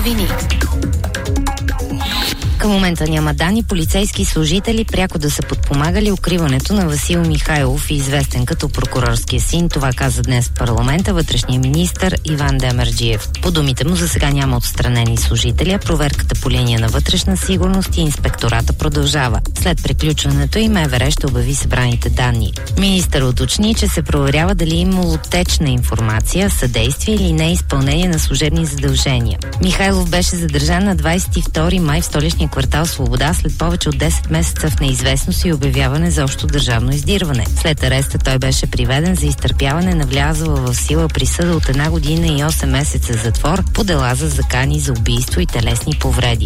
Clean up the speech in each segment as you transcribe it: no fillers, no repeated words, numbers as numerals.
новини. Към момента няма данни полицейски служители пряко да са подпомагали укриването на Васил Михайлов, известен като прокурорския син. Това каза днес в парламента вътрешния министър Иван Демерджиев. По думите му, за сега няма отстранени служители, а проверката по линия на вътрешна сигурност и инспектората продължава. След приключването и МВР ще обяви събраните данни. Министър уточни, че се проверява дали имало теч на информация, съдействие или не изпълнение на служебни задължения. Михайлов беше задържан на 22 май в столичния квартал Свобода след повече от 10 месеца в неизвестност и обявяване за общо държавно издирване. След ареста той беше приведен за изтърпяване на влязла в сила присъда от 1 година и 8 месеца затвор по дела за закани за убийство и телесни повреди.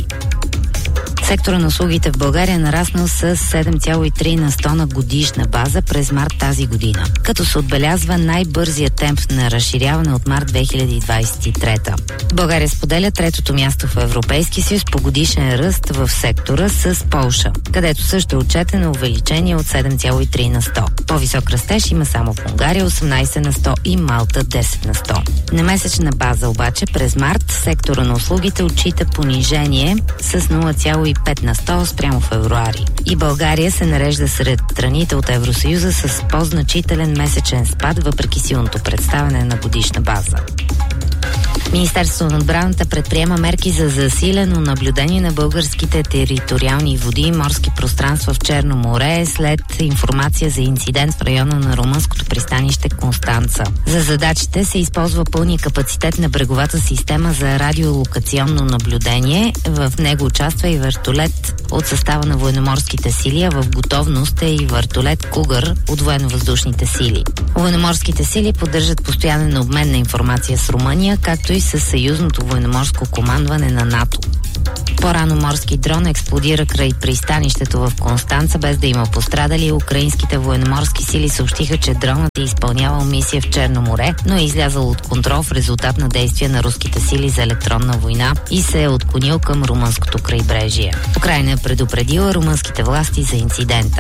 Сектора на услугите в България е нараснал с 7,3 на 100 на годишна база през март тази година, като се отбелязва най-бързия темп на разширяване от март 2023. България споделя третото място в Европейския съюз по годишен ръст в сектора с Полша, където също е отчетено увеличение от 7,3 на 100. По-висок растеж има само в Унгария 18 на 100 и Малта 10 на 100. На месечна база обаче през март сектора на услугите отчита понижение с 0,5 на 100 спрямо февруари. И България се нарежда сред страните от Евросъюза с по-значителен месечен спад, въпреки силното представяне на годишна база. Министерството на отбраната предприема мерки за засилено наблюдение на българските териториални води и морски пространства в Черно море след информация за инцидент в района на румънското пристанище Констанца. За задачите се използва пълния капацитет на бреговата система за радиолокационно наблюдение. В него участва и вертолет от състава на военноморските сили, а в готовност е и вертолет Кугър от военновъздушните сили. Военноморските сили поддържат постоянен обмен на информация с Румъния, както и със съюзното военноморско командване на НАТО. По-рано морски дрон експлодира край пристанището в Констанца, без да има пострадали. Украинските военноморски сили съобщиха, че дронът е изпълнявал мисия в Черно море, но е излязъл от контрол в резултат на действия на руските сили за електронна война и се е отклонил към румънското крайбрежие. Украйна е предупредила румънските власти за инцидента.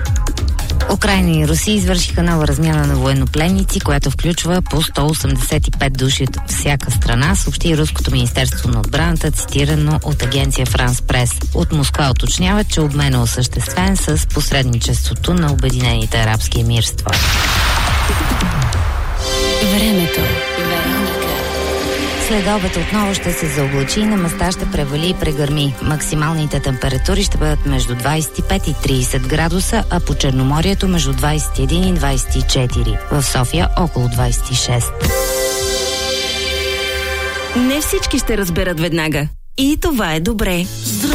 Украйна и Русия извършиха нова размяна на военнопленници, която включва по 185 души от всяка страна, съобщи Руското министерство на отбраната, цитирано от агенция Франс Прес. От Москва уточняват, че обмен е осъществен с посредничеството на Обединените арабски емирства. Времето. След обед отново ще се заоблачи, на места ще превали и прегърми. Максималните температури ще бъдат между 25 и 30 градуса, а по Черноморието между 21 и 24. В София около 26. Не всички ще разберат веднага. И това е добре.